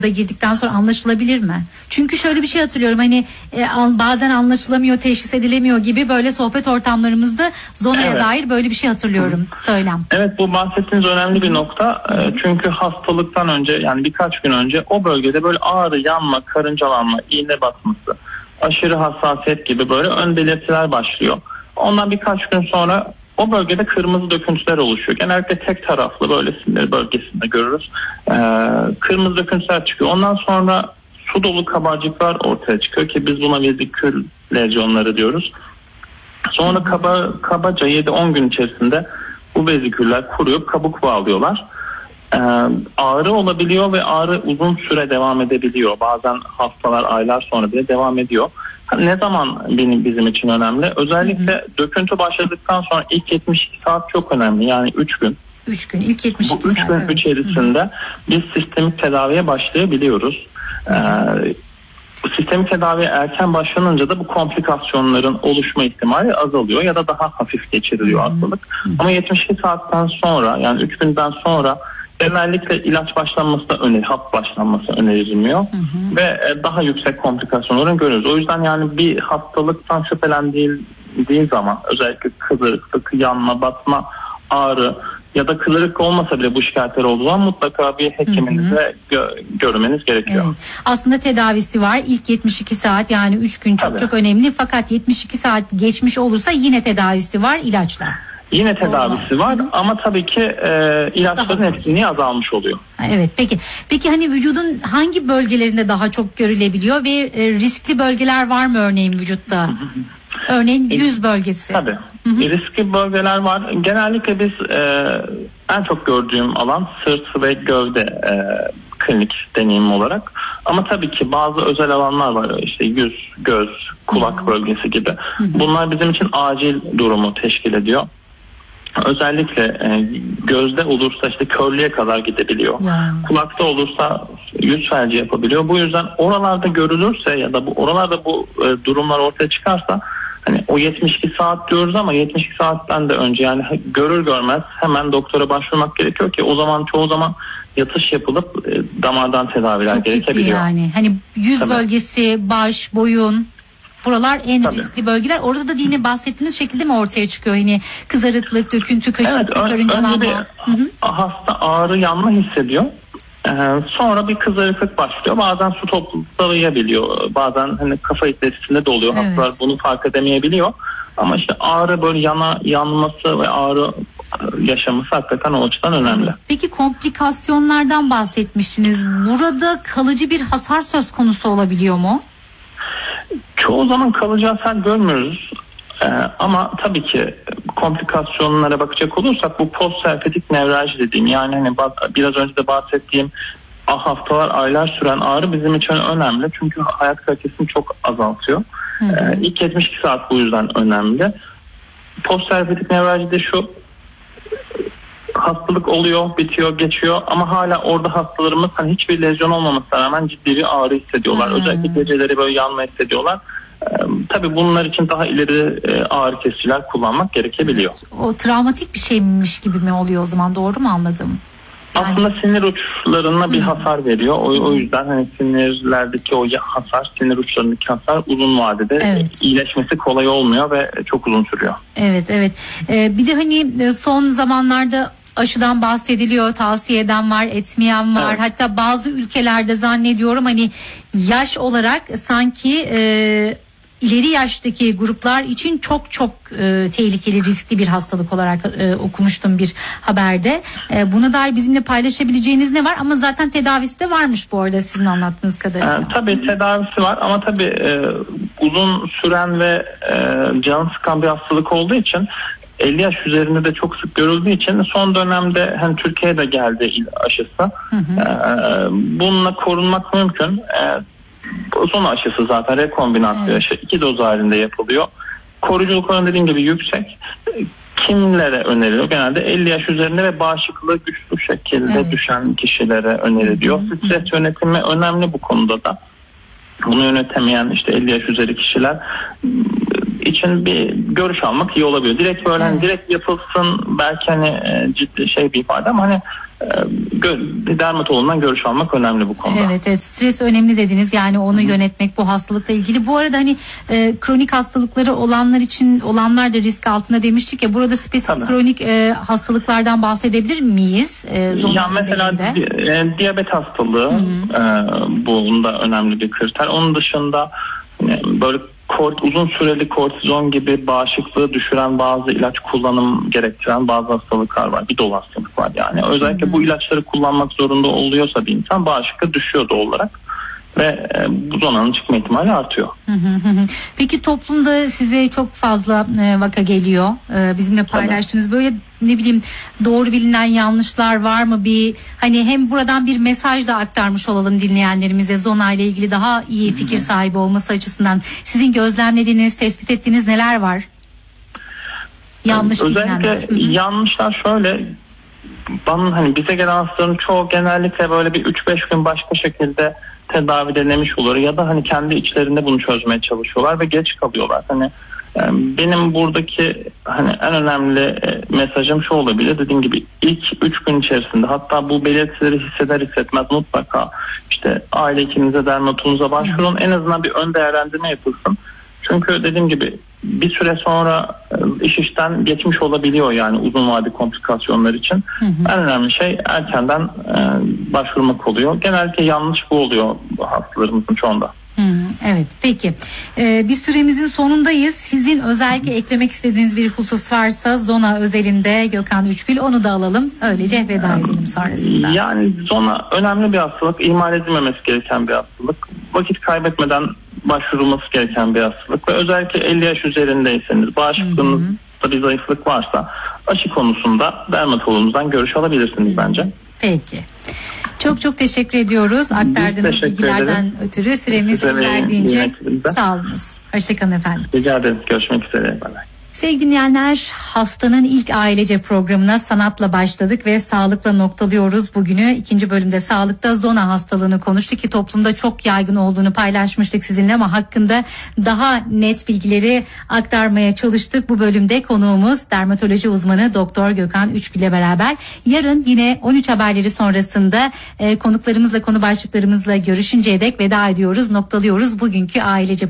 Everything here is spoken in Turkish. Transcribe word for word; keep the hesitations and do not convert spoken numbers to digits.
da girdikten sonra anlaşılabilir mi? Çünkü şöyle bir şey hatırlıyorum, hani e, bazen anlaşılamıyor, teşhis edilemiyor gibi böyle sohbet ortamlarımızda zonaya evet. dair böyle bir şey hatırlıyorum. Hı. Söylem. Evet, bu bahsettiğiniz önemli bir nokta. E, çünkü hastalıktan önce, yani birkaç gün önce o bölgede böyle ağrı, yanma, karıncalanma, iğne batması, aşırı hassasiyet gibi böyle ön belirtiler başlıyor. Ondan birkaç gün sonra o bölgede kırmızı döküntüler oluşuyor. Genellikle tek taraflı böyle sinir bölgesinde görürüz. Ee, kırmızı döküntüler çıkıyor. Ondan sonra su dolu kabarcıklar ortaya çıkıyor ki biz buna vezikül lezyonları diyoruz. Sonra kaba, kabaca yedi on gün içerisinde bu veziküller kuruyup kabuk bağlıyorlar. Ee, ağrı olabiliyor ve ağrı uzun süre devam edebiliyor. Bazen hastalar aylar sonra bile devam ediyor. Ne zaman benim bizim için önemli? Özellikle hı hı. döküntü başladıktan sonra ilk yetmiş iki saat çok önemli. Yani üç gün. üç gün, ilk yetmiş iki Bu üç saat. gün Evet. içerisinde hı hı. biz sistemik tedaviye başlayabiliyoruz. Hı hı. Ee, sistemik tedaviye erken başlanınca da bu komplikasyonların oluşma ihtimali azalıyor ya da daha hafif geçiriliyor hı hı. hastalık. Hı hı. Ama yetmiş iki saatten sonra, yani üç günden sonra genellikle ilaç başlanması da öner, hap başlanması önerilmiyor hı hı. ve daha yüksek komplikasyonları görüyoruz. O yüzden yani bir hastalıktan şüphelendiği zaman özellikle kızarıklık, yanma, batma, ağrı ya da kızarık olmasa bile bu şikayetler olduğu zaman mutlaka bir hekiminize gö- görmeniz gerekiyor. Evet. Aslında tedavisi var. İlk yetmiş iki saat, yani üç gün çok Tabii. çok önemli. Fakat yetmiş iki saat geçmiş olursa yine tedavisi var, ilaçla. Yine tedavisi var ama tabii ki e, ilaçların etkinliği azalmış oluyor. Evet, peki. Peki hani vücudun hangi bölgelerinde daha çok görülebiliyor ve e, riskli bölgeler var mı örneğin vücutta? Örneğin yüz bölgesi. Tabii. Hı hı. Riskli bölgeler var. Genellikle biz e, en çok gördüğüm alan sırt ve gövde e, klinik deneyim olarak. Ama tabii ki bazı özel alanlar var. İşte yüz, göz, kulak hı hı. bölgesi gibi. Hı hı. Bunlar bizim için acil durumu teşkil ediyor. Özellikle e, gözde olursa işte körlüğe kadar gidebiliyor. Ya. Kulakta olursa yüz felci yapabiliyor. Bu yüzden oralarda görülürse ya da bu oralarda bu e, durumlar ortaya çıkarsa hani o yetmiş iki saat diyoruz ama yetmiş iki saatten de önce, yani görür görmez hemen doktora başvurmak gerekiyor ki o zaman çoğu zaman yatış yapılıp e, damardan tedaviler Çok gerekebiliyor. Çok ciddi yani. Hani yüz Tabii. bölgesi, baş, boyun. Buralar en Tabii. riskli bölgeler. Orada da yine bahsettiğiniz şekilde mi ortaya çıkıyor? Hani kızarıklık, döküntü, kaşıntı, evet, karıncalanma. Önce bir hasta ağrı, yanma hissediyor. Ee, sonra bir kızarıklık başlıyor. Bazen su toplayabiliyor. Bazen hani kafa itlerisinde de oluyor. Evet. Hastalar bunu fark edemeyebiliyor. Ama işte ağrı, böyle yana yanması ve ağrı yaşaması hakikaten o açıdan önemli. Evet. Peki komplikasyonlardan bahsetmiştiniz. Burada kalıcı bir hasar söz konusu olabiliyor mu? Çoğu zaman kalıcı hasar görmüyoruz. Ee, ama tabii ki komplikasyonlara bakacak olursak bu postherpetik nevralji dediğim, yani hani biraz önce de bahsettiğim haftalar, aylar süren ağrı bizim için önemli. Çünkü hayat kalitesini çok azaltıyor. Hı hı. Ee, ilk yetmiş iki saat bu yüzden önemli. Postherpetik nevralji de şu: hastalık oluyor, bitiyor, geçiyor ama hala orada hastalarımız hani hiçbir lezyon olmamasına rağmen ciddi bir ağrı hissediyorlar. Hmm. Özellikle geceleri böyle yanma hissediyorlar. Ee, tabii bunlar için daha ileri e, ağrı kesiciler kullanmak gerekebiliyor. O travmatik bir şeymiş gibi mi oluyor o zaman, doğru mu anladım? Yani... Aslında sinir uçlarına hmm. bir hasar veriyor. O, o yüzden hani sinirlerdeki o hasar, sinir uçlarındaki hasar uzun vadede evet. iyileşmesi kolay olmuyor ve çok uzun sürüyor. Evet, evet. Ee, bir de hani son zamanlarda aşıdan bahsediliyor, tavsiye eden var, etmeyen var. Evet. Hatta bazı ülkelerde zannediyorum hani yaş olarak sanki e, ileri yaştaki gruplar için çok çok e, tehlikeli, riskli bir hastalık olarak e, okumuştum bir haberde. E, buna dair bizimle paylaşabileceğiniz ne var? Ama zaten tedavisi de varmış bu arada sizin anlattığınız kadarıyla. E, tabii tedavisi var ama tabii e, uzun süren ve e, can sıkan bir hastalık olduğu için, elli yaş üzerinde de çok sık görüldüğü için son dönemde hem Türkiye'de geldi aşısı. Hı hı. Ee, bununla korunmak mümkün. Ee, son aşısı zaten rekombinant evet. bir aşı. İki doz halinde yapılıyor. Koruyuculuk oranı dediğim gibi yüksek. Kimlere öneriliyor? Genelde elli yaş üzerinde ve bağışıklığı güçlü şekilde evet. düşen kişilere öneriliyor. Hı hı. Stres yönetimi önemli bu konuda da. Bunu yönetemeyen işte elli yaş üzeri kişiler için bir görüş almak iyi olabiliyor. Direkt böyle evet. hani direkt yapılsın belki hani ciddi şey bir ifade ama hani e, dermatologdan görüş almak önemli bu konuda. Evet, evet, stres önemli dediniz, yani onu Hı-hı. yönetmek bu hastalıkla ilgili. Bu arada hani e, kronik hastalıkları olanlar için olanlar da risk altında demiştik ya, burada spesifik Tabii. kronik e, hastalıklardan bahsedebilir miyiz? E, ya mesela di, e, diyabet hastalığı e, bunda önemli bir kriter. Onun dışında e, böyle Kort, uzun süreli kortizon gibi bağışıklığı düşüren bazı ilaç kullanım gerektiren bazı hastalıklar var. Bir dolu hastalık var yani. Özellikle hmm. bu ilaçları kullanmak zorunda oluyorsa bir insan bağışıklığı düşüyor doğal olarak ve e, bu zonanın çıkma ihtimali artıyor. Peki toplumda size çok fazla e, vaka geliyor. E, bizimle paylaştığınız Tabii. böyle ne bileyim doğru bilinen yanlışlar var mı? Bir hani hem buradan bir mesaj da aktarmış olalım dinleyenlerimize, zona ile ilgili daha iyi fikir sahibi olması açısından. Sizin gözlemlediğiniz, tespit ettiğiniz neler var? Yanlış yani özellikle yanlışlar şöyle, bana hani bize gelen hastaların çoğu genellikle böyle bir üç beş gün başka şekilde tedavi denemiş olur ya da hani kendi içlerinde bunu çözmeye çalışıyorlar ve geç kalıyorlar. Hani benim buradaki hani en önemli mesajım şu olabilir. Dediğim gibi ilk üç gün içerisinde, hatta bu belirtileri hisseder hissetmez mutlaka işte aile hekiminize, dermatoloğunuza başvurun. En azından bir ön değerlendirme yapılsın. Çünkü dediğim gibi bir süre sonra iş işten geçmiş olabiliyor yani uzun vadeli komplikasyonlar için. Hı hı. En önemli şey erkenden e, başvurmak oluyor. Genellikle yanlış bu oluyor hastalarımızın çoğunda. Hı, evet, peki. Ee, bir süremizin sonundayız. Sizin özellikle eklemek istediğiniz bir husus varsa zona özelinde Gökhan Üçgül, onu da alalım. Öylece veda edelim sonrasında. Yani zona önemli bir hastalık. İhmal edilmemesi gereken bir hastalık. Vakit kaybetmeden başvurulması gereken bir hastalık ve özellikle elli yaş üzerindeyseniz, bağışıklığınızda bir zayıflık varsa aşı konusunda dermatologumuzdan görüş alabilirsiniz bence. Peki. Çok çok teşekkür ediyoruz aktardığınız bilgilerden ederim. ötürü, süremiz el verdiğince sağ olunuz. Hoşçakalın efendim. Rica ederim. Görüşmek üzere. Bye bye. Sevgili dinleyenler, haftanın ilk ailece programına sanatla başladık ve sağlıkla noktalıyoruz bugünü. İkinci bölümde sağlıkta zona hastalığını konuştuk ki toplumda çok yaygın olduğunu paylaşmıştık sizinle ama hakkında daha net bilgileri aktarmaya çalıştık. Bu bölümde konuğumuz dermatoloji uzmanı Doktor Gökhan Üçgül ile beraber. Yarın yine on üç haberleri sonrasında e, konuklarımızla, konu başlıklarımızla görüşünceye dek veda ediyoruz, noktalıyoruz bugünkü ailece